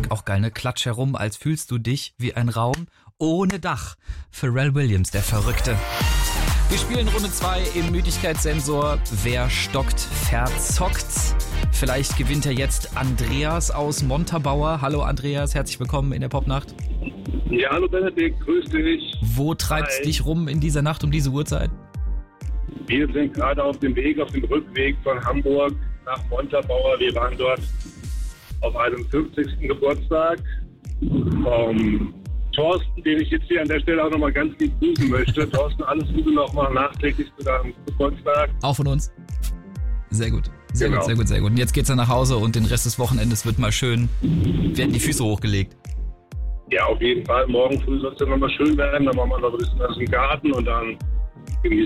Musik auch geil, ne? Klatsch herum, als fühlst du dich wie ein Raum ohne Dach. Pharrell Williams, der Verrückte. Wir spielen Runde 2 im Müdigkeitssensor. Wer stockt, verzockt. Vielleicht gewinnt er jetzt Andreas aus Montabaur. Hallo Andreas, herzlich willkommen in der Popnacht. Ja, hallo Benedikt, grüß dich. Wo treibst du dich rum in dieser Nacht um diese Uhrzeit? Wir sind gerade auf dem Rückweg von Hamburg nach Montabaur. Wir waren dort auf einem 50. Geburtstag vom Thorsten, den ich jetzt hier an der Stelle auch nochmal ganz lieb grüßen möchte. Thorsten, alles Gute nochmal nachträglich zu deinem Geburtstag. Auch von uns. Sehr gut. Sehr Genau. gut, sehr gut, sehr gut. Und jetzt geht's dann nach Hause und den Rest des Wochenendes wird mal schön, werden die Füße hochgelegt. Ja, auf jeden Fall. Morgen früh soll es dann nochmal schön werden. Dann machen wir noch ein bisschen was im Garten und dann